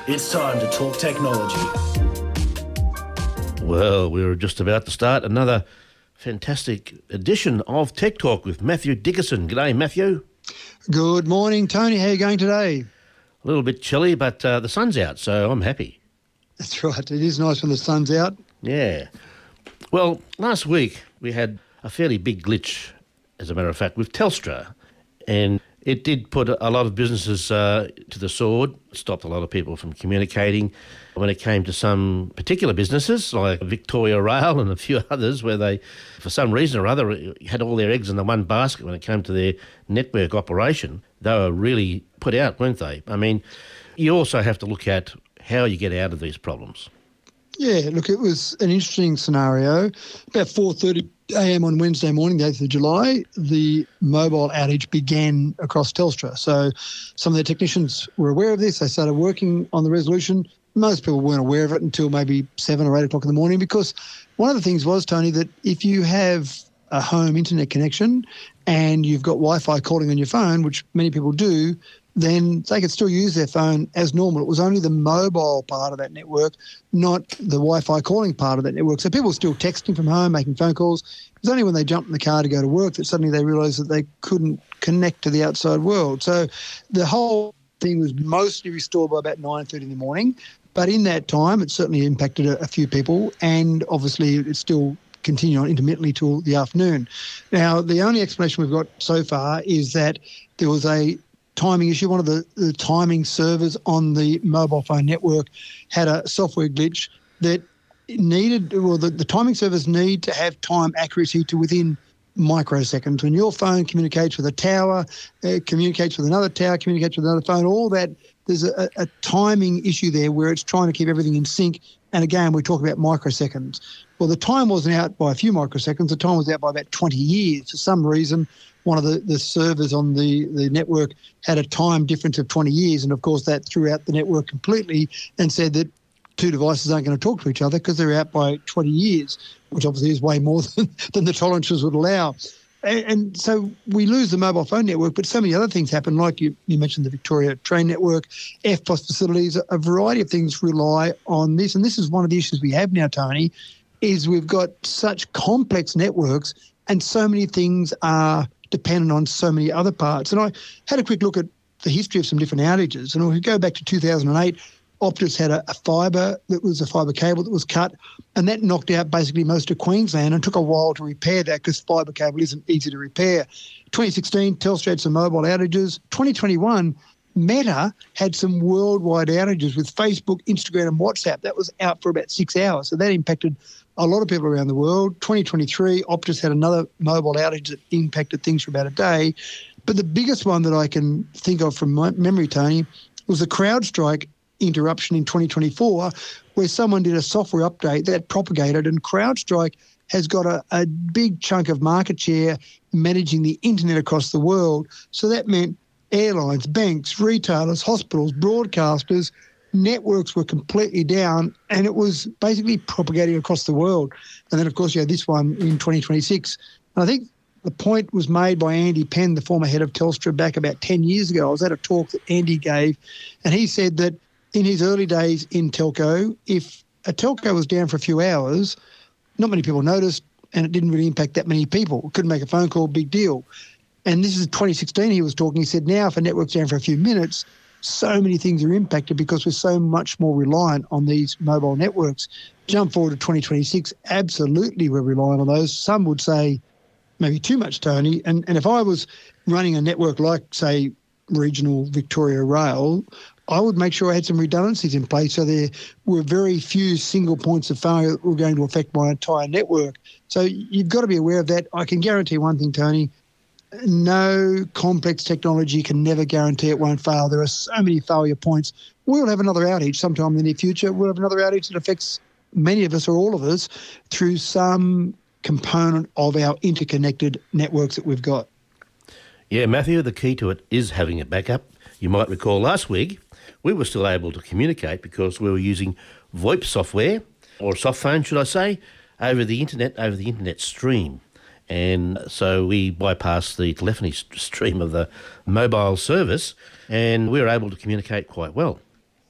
It's time to talk technology. Well, we're just about to start another fantastic edition of Tech Talk with Matthew Dickerson. G'day, Matthew. Good morning, Tony. How are you going today? A little bit chilly, but the sun's out, so I'm happy. That's right. It is nice when the sun's out. Yeah. Well, last week we had a fairly big glitch, as a matter of fact, with Telstra, and it did put a lot of businesses to the sword, stopped a lot of people from communicating. When it came to some particular businesses, like Victoria Rail and a few others, where they, for some reason or other, had all their eggs in the one basket when it came to their network operation, they were really put out, weren't they? I mean, you also have to look at how you get out of these problems. Yeah, look, it was an interesting scenario. About 4:30 a.m. on Wednesday morning, the 8th of July, the mobile outage began across Telstra. So some of the technicians were aware of this. They started working on the resolution. Most people weren't aware of it until maybe 7 or 8 o'clock in the morning, because one of the things was, Tony, that if you have a home internet connection and you've got Wi-Fi calling on your phone, which many people do, then they could still use their phone as normal. It was only the mobile part of that network, not the Wi-Fi calling part of that network. So people were still texting from home, making phone calls. It was only when they jumped in the car to go to work that suddenly they realised that they couldn't connect to the outside world. So the whole thing was mostly restored by about 9:30 in the morning. But in that time, it certainly impacted a few people, and obviously it's still continue on intermittently till the afternoon. Now, the only explanation we've got so far is that there was a timing issue. One of the timing servers on the mobile phone network had a software glitch that needed, well, the timing servers need to have time accuracy to within microseconds. When your phone communicates with a tower, communicates with another tower, communicates with another phone, all that, there's a timing issue there where it's trying to keep everything in sync. And again, we talk about microseconds. Well, the time wasn't out by a few microseconds. The time was out by about 20 years. For some reason, one of the servers on the network had a time difference of 20 years. And, of course, that threw out the network completely and said that two devices aren't going to talk to each other because they're out by 20 years, which obviously is way more than the tolerances would allow. And so we lose the mobile phone network, but so many other things happen, like you mentioned the Victoria train network, EFTPOS facilities, a variety of things rely on this. And this is one of the issues we have now, Tony, is we've got such complex networks and so many things are dependent on so many other parts. And I had a quick look at the history of some different outages. And if we go back to 2008, Optus had a fibre cable that was cut, and that knocked out basically most of Queensland, and took a while to repair that because fibre cable isn't easy to repair. 2016, Telstra had some mobile outages. 2021, Meta had some worldwide outages with Facebook, Instagram and WhatsApp. That was out for about 6 hours. So that impacted a lot of people around the world. 2023, Optus had another mobile outage that impacted things for about a day. But the biggest one that I can think of from my memory, Tony, was the CrowdStrike interruption in 2024, where someone did a software update that propagated, and CrowdStrike has got a big chunk of market share managing the internet across the world. So that meant airlines, banks, retailers, hospitals, broadcasters, networks were completely down, and it was basically propagating across the world. And then, of course, you had this one in 2026. And I think the point was made by Andy Penn, the former head of Telstra, back about 10 years ago. I was at a talk that Andy gave, and he said that in his early days in telco, if a telco was down for a few hours, not many people noticed, and it didn't really impact that many people. Couldn't make a phone call, big deal. And this is 2016 he was talking. He said now if a network's down for a few minutes, so many things are impacted because we're so much more reliant on these mobile networks. Jump forward to 2026, absolutely we're relying on those. Some would say maybe too much, Tony. And if I was running a network like, say, regional Victoria Rail, I would make sure I had some redundancies in place so there were very few single points of failure that were going to affect my entire network. So you've got to be aware of that. I can guarantee one thing, Tony, no complex technology can never guarantee it won't fail. There are so many failure points. We'll have another outage sometime in the near future. We'll have another outage that affects many of us or all of us through some component of our interconnected networks that we've got. Yeah, Matthew, the key to it is having a backup. You might recall last week we were still able to communicate because we were using VoIP software, or soft phone, should I say, over the internet stream. And so we bypassed the telephony stream of the mobile service, and we were able to communicate quite well.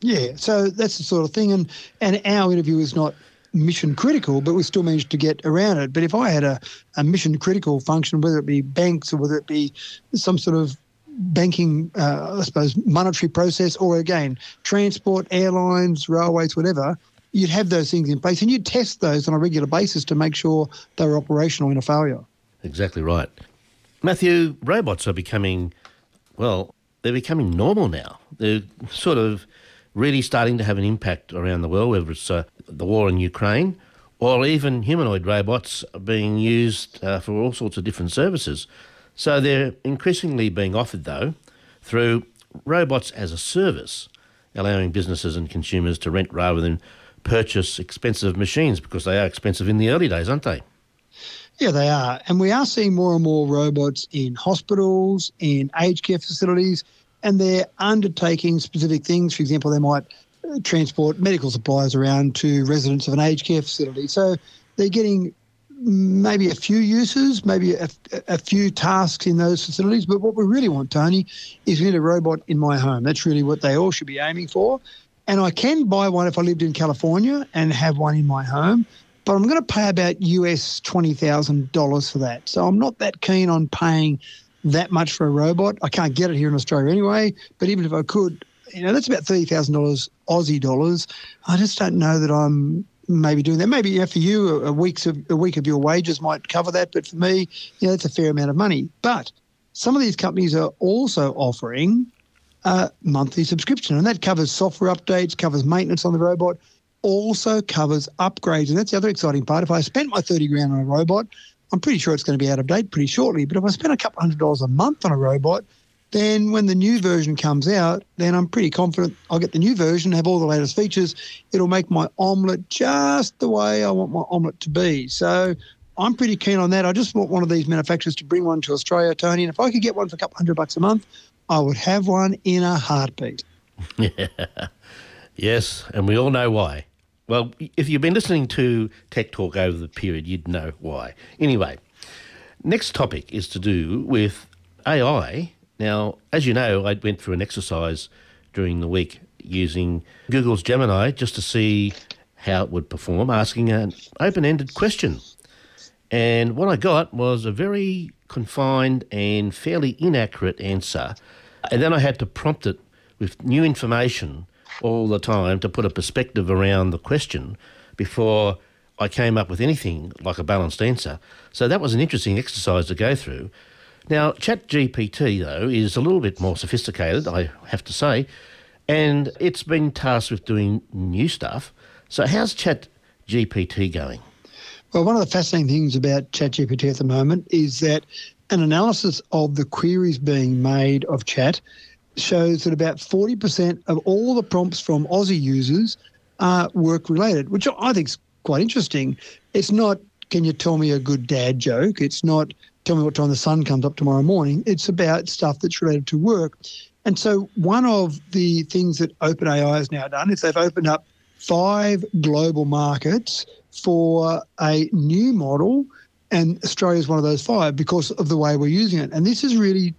Yeah, so that's the sort of thing. And our interview is not mission critical, but we still managed to get around it. But if I had a mission critical function, whether it be banks or whether it be some sort of banking, I suppose, monetary process, or again, transport, airlines, railways, whatever, you'd have those things in place and you'd test those on a regular basis to make sure they were operational in a failure. Exactly right. Matthew, robots are becoming, well, they're becoming normal now. They're sort of really starting to have an impact around the world, whether it's the war in Ukraine or even humanoid robots are being used for all sorts of different services. So they're increasingly being offered, though, through robots as a service, allowing businesses and consumers to rent rather than purchase expensive machines, because they are expensive in the early days, aren't they? Yeah, they are. And we are seeing more and more robots in hospitals, in aged care facilities, and they're undertaking specific things. For example, they might transport medical supplies around to residents of an aged care facility. So they're getting maybe a few uses, maybe a few tasks in those facilities. But what we really want, Tony, is we need a robot in my home. That's really what they all should be aiming for. And I can buy one if I lived in California and have one in my home, but I'm going to pay about US $20,000 for that. So I'm not that keen on paying that much for a robot. I can't get it here in Australia anyway, but even if I could, that's about $30,000 Aussie dollars. I just don't know that I'm maybe doing that. Maybe for you, a week of your wages might cover that, but for me, that's a fair amount of money. But some of these companies are also offering a monthly subscription, and that covers software updates, covers maintenance on the robot, also covers upgrades. And that's the other exciting part. If I spent my $30,000 on a robot, I'm pretty sure it's going to be out of date pretty shortly. But if I spend a couple $100 a month on a robot, then when the new version comes out, then I'm pretty confident I'll get the new version, have all the latest features. It'll make my omelette just the way I want my omelette to be. So I'm pretty keen on that. I just want one of these manufacturers to bring one to Australia, Tony. And if I could get one for a couple $100 a month, I would have one in a heartbeat. Yeah. Yes, and we all know why. Well, if you've been listening to Tech Talk over the period, you'd know why. Anyway, next topic is to do with AI. Now, as you know, I went through an exercise during the week using Google's Gemini just to see how it would perform, asking an open-ended question. And what I got was a very confined and fairly inaccurate answer. And then I had to prompt it with new information all the time to put a perspective around the question before I came up with anything like a balanced answer. So that was an interesting exercise to go through. Now, ChatGPT, though, is a little bit more sophisticated, I have to say, and it's been tasked with doing new stuff. So how's ChatGPT going? Well, one of the fascinating things about ChatGPT at the moment is that an analysis of the queries being made of Chat shows that about 40% of all the prompts from Aussie users are work-related, which I think is quite interesting. It's not, can you tell me a good dad joke? It's not, tell me what time the sun comes up tomorrow morning. It's about stuff that's related to work. And so one of the things that OpenAI has now done is they've opened up 5 global markets for a new model, and Australia is one of those 5 because of the way we're using it. And this is really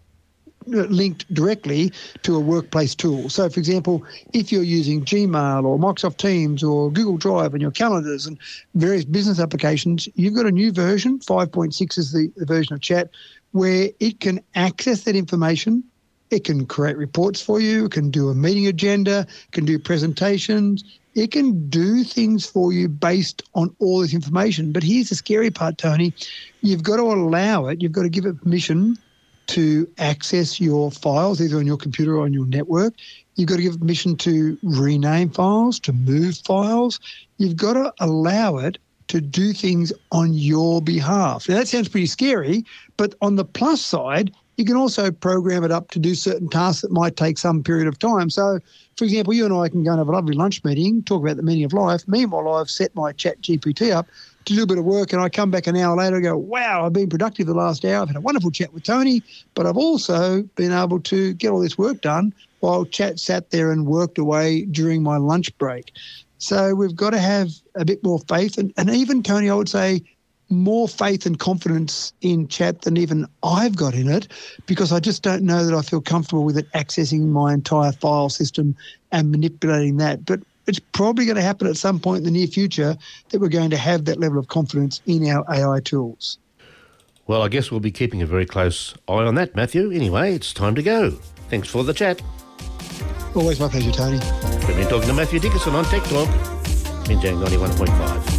linked directly to a workplace tool. So, for example, if you're using Gmail or Microsoft Teams or Google Drive and your calendars and various business applications, you've got a new version, 5.6 is the version of Chat, where it can access that information. It can create reports for you. It can do a meeting agenda, can do presentations. It can do things for you based on all this information. But here's the scary part, Tony. You've got to allow it. You've got to give it permission to access your files, either on your computer or on your network. You've got to give it permission to rename files, to move files. You've got to allow it to do things on your behalf. Now, that sounds pretty scary, but on the plus side, you can also program it up to do certain tasks that might take some period of time. So, for example, you and I can go and have a lovely lunch meeting, talk about the meaning of life. Meanwhile, I've set my ChatGPT up to do a bit of work, and I come back an hour later and go, wow, I've been productive the last hour. I've had a wonderful chat with Tony, but I've also been able to get all this work done while Chat sat there and worked away during my lunch break. So we've got to have a bit more faith. And even, Tony, I would say more faith and confidence in chat than even I've got in it, because I just don't know that I feel comfortable with it accessing my entire file system and manipulating that. But it's probably going to happen at some point in the near future that we're going to have that level of confidence in our AI tools. Well, I guess we'll be keeping a very close eye on that, Matthew. Anyway, it's time to go. Thanks for the chat. Always my pleasure, Tony. We've been talking to Matthew Dickinson on Tech Talk, Binjang 91.5.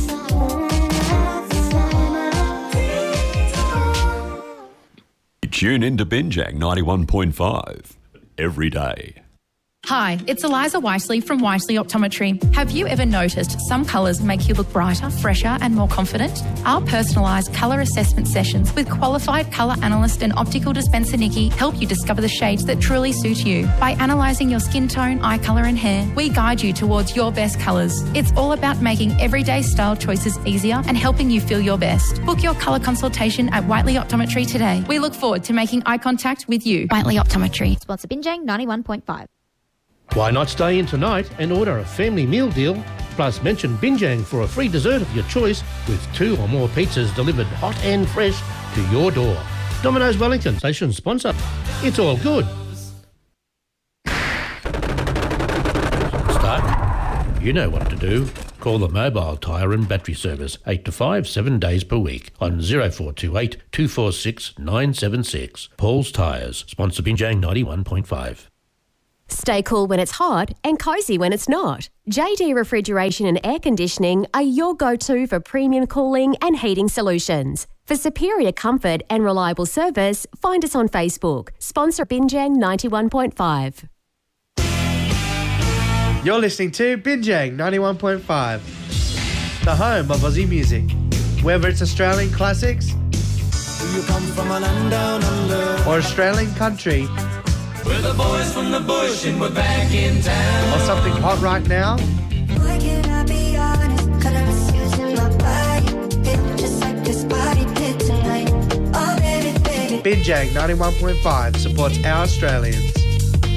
Tune in to Binjang 91.5 every day. Hi, it's Eliza Wisely from Wisely Optometry. Have you ever noticed some colours make you look brighter, fresher and more confident? Our personalised colour assessment sessions with qualified colour analyst and optical dispenser Nikki help you discover the shades that truly suit you. By analysing your skin tone, eye colour and hair, we guide you towards your best colours. It's all about making everyday style choices easier and helping you feel your best. Book your colour consultation at Whiteley Optometry today. We look forward to making eye contact with you. Whiteley Optometry. Sponsor Binjang 91.5. Why not stay in tonight and order a family meal deal? Plus mention Binjang for a free dessert of your choice with 2 or more pizzas delivered hot and fresh to your door. Domino's Wellington, station sponsor. It's all good. Start. You know what to do. Call the mobile tyre and battery service 8 to 5, 7 days per week on 0428 246 976. Paul's Tyres, sponsor Binjang 91.5. Stay cool when it's hot and cosy when it's not. JD Refrigeration and Air Conditioning are your go-to for premium cooling and heating solutions. For superior comfort and reliable service, find us on Facebook. Sponsor Binjang 91.5. You're listening to Binjang 91.5, the home of Aussie music. Whether it's Australian classics or Australian country, we're the boys from the bush and we're back in town. Or something hot right now. Why can't I be honest? Kinda misusing my body. Feeling just like this body did tonight. Oh baby, baby. Binjang 91.5 supports our Australians.